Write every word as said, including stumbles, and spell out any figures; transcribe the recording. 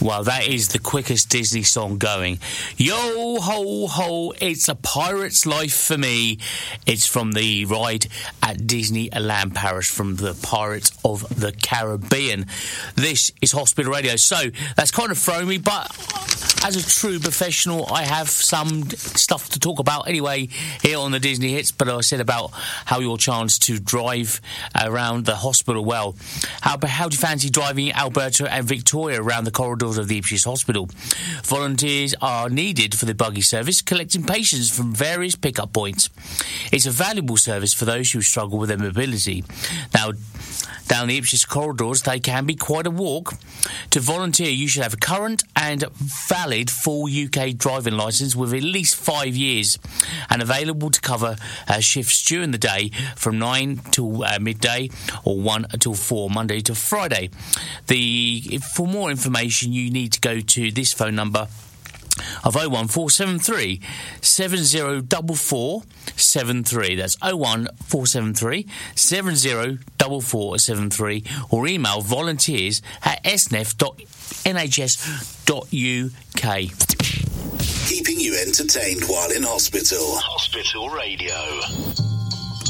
Well, that is the quickest Disney song going. Yo ho ho, it's a pirate's life for me. It's from the ride at Disneyland Paris from the Pirates of the Caribbean. This is Hospital Radio. So that's kind of thrown me, but as a true professional, I have some stuff to talk about anyway here on the Disney Hits. But I said about how your chance to drive around the hospital. Well, how, how do you fancy driving Alberta and Victoria around the corridors of the Ipswich Hospital? Volunteers are needed for the buggy service, collecting patients from various pickup points. It's a valuable service for those who struggle with their mobility. Now, down the Ipswich corridors, they can be quite a walk. To volunteer, you should have a current and valid full U K driving licence with at least five years and available to cover uh, shifts during the day from nine till uh, midday or one until four, Monday to Friday. The For more information, you need to go to this phone number of oh one four seven three, seven oh four four seven three. That's oh one four seven three, seven oh four four seven three, or email volunteers at s n e f dot n h s dot u k. Keeping you entertained while in hospital. Hospital Radio.